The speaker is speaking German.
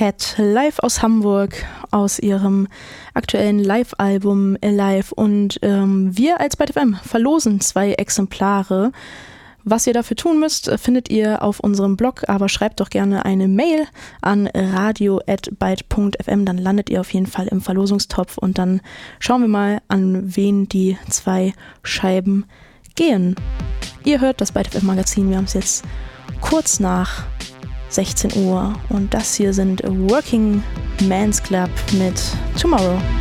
Cat live aus Hamburg, aus ihrem aktuellen Live-Album Alive. Und wir als Byte FM verlosen 2 Exemplare. Was ihr dafür tun müsst, findet ihr auf unserem Blog, aber schreibt doch gerne eine Mail an radio@byte.fm, dann landet ihr auf jeden Fall im Verlosungstopf und dann schauen wir mal, an wen die 2 Scheiben gehen. Ihr hört das Byte FM Magazin, wir haben es jetzt kurz nach 16 Uhr und das hier sind Working Man's Club mit Tomorrow.